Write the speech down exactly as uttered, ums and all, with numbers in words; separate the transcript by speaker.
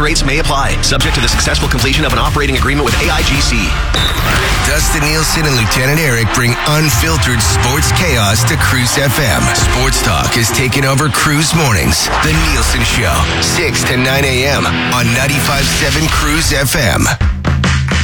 Speaker 1: and rates may apply, subject to the successful completion of an operating agreement with A I G C.
Speaker 2: Dustin Nielsen and Lieutenant Eric bring unfiltered sports chaos to Cruise F M. Sports talk has taken over Cruise Mornings. The Nielsen Show, six to nine a.m. on ninety-five point seven Cruise F M.